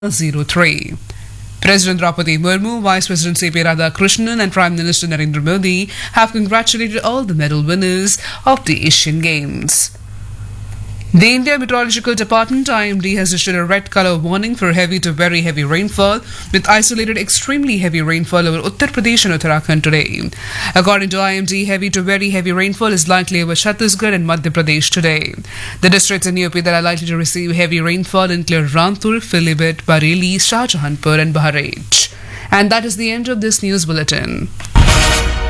03. President Draupadi Murmu, Vice President C.P. Radhakrishnan and Prime Minister Narendra Modi have congratulated all the medal winners of the Asian Games. The India Meteorological Department IMD has issued a red color warning for heavy to very heavy rainfall with isolated extremely heavy rainfall over Uttar Pradesh and Uttarakhand today. According to IMD, heavy to very heavy rainfall is likely over Chhattisgarh and Madhya Pradesh today. The districts in UP that are likely to receive heavy rainfall include Rampur, Pilibhit, Bareilly, Shahjahanpur and Bahraich. And that is the end of this news bulletin.